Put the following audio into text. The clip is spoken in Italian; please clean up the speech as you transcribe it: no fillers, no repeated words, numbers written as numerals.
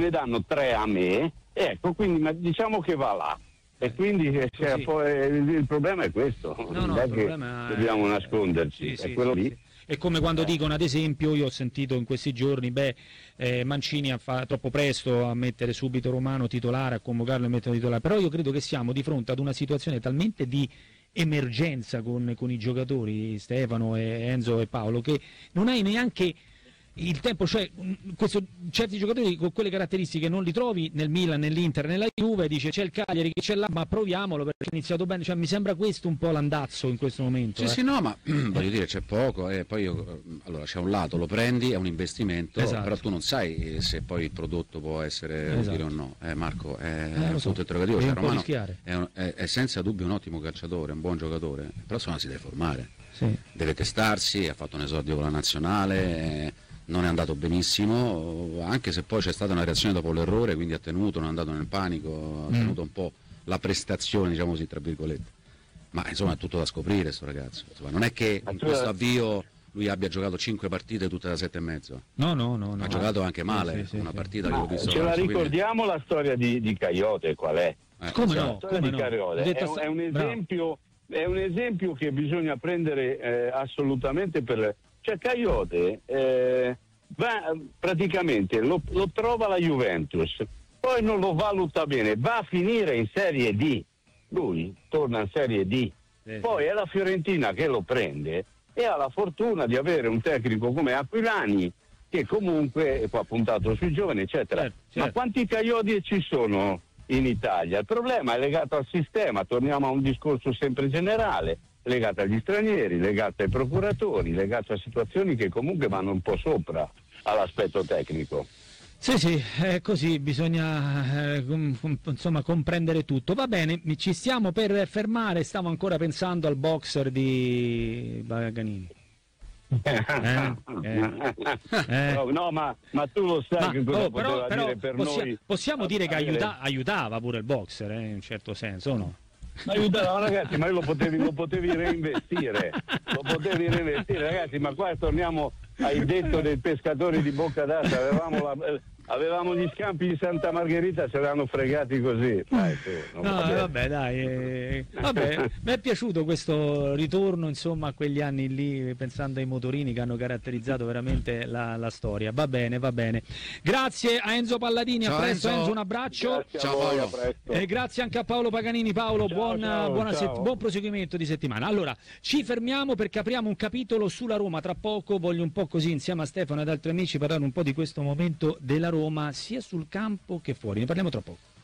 ne danno 3 a me, ecco, quindi diciamo che va là. E quindi il problema è questo, non è che dobbiamo nasconderci, è quello lì. È come quando dicono, ad esempio, io ho sentito in questi giorni, Mancini fa troppo presto a mettere subito Romano titolare, a convocarlo e metterlo titolare, però io credo che siamo di fronte ad una situazione talmente di emergenza con i giocatori, Stefano, Enzo e Paolo, che non hai neanche il tempo, cioè certi giocatori con quelle caratteristiche non li trovi nel Milan, nell'Inter, nella Juve, dice c'è il Cagliari che c'è là, ma proviamolo perché ha iniziato bene, cioè mi sembra questo un po' l'andazzo in questo momento. Sì, no, ma voglio dire, c'è poco, poi allora c'è un lato, lo prendi, è un investimento, però tu non sai se poi il prodotto può essere utile o no, Marco, è un punto interrogativo, cioè Romano è senza dubbio un ottimo calciatore, un buon giocatore, però insomma si deve formare, deve testarsi, ha fatto un esordio con la nazionale, non è andato benissimo, anche se poi c'è stata una reazione dopo l'errore, quindi ha tenuto, non è andato nel panico, ha tenuto un po' la prestazione, diciamo così, tra virgolette, ma insomma è tutto da scoprire sto ragazzo, insomma, non è che in questo avvio lui abbia giocato 5 partite tutte da 7,5. No. Ha giocato anche male, una partita che ho visto. Ce la ricordiamo la storia di Caiote qual è? Come no? La storia di Caiote è un esempio che bisogna prendere assolutamente cioè Caiote praticamente lo trova la Juventus, poi non lo valuta bene, va a finire in Serie D, lui torna in Serie D, poi è la Fiorentina che lo prende e ha la fortuna di avere un tecnico come Aquilani che comunque ha puntato sui giovani, eccetera. Certo. Ma quanti Caiote ci sono in Italia? Il problema è legato al sistema, torniamo a un discorso sempre generale, legato agli stranieri, legato ai procuratori, legato a situazioni che comunque vanno un po' sopra all'aspetto tecnico. Sì, è così, bisogna insomma comprendere tutto. Va bene, ci stiamo per fermare, stavo ancora pensando al boxer di Paganini. No, ma tu lo sai che cosa poteva dire per noi. Possiamo dire che aiutava pure il boxer, in un certo senso, o no? Aiutava, ragazzi, ma lo potevi reinvestire, ragazzi, ma qua torniamo ai detto del pescatore di Bocca d'Asta, avevamo gli scampi di Santa Margherita, ce l'hanno fregati così. Vabbè, mi è piaciuto questo ritorno, insomma, a quegli anni lì, pensando ai motorini che hanno caratterizzato veramente la storia. Va bene. Grazie a Enzo Palladini. Ciao, a presto Enzo, un abbraccio. Ciao Paolo. E grazie anche a Paolo Paganini. Paolo, buon proseguimento di settimana. Allora, ci fermiamo perché apriamo un capitolo sulla Roma tra poco. Voglio un po' così, insieme a Stefano ed altri amici, parlare un po' di questo momento della Roma sia sul campo che fuori. Ne parliamo tra poco.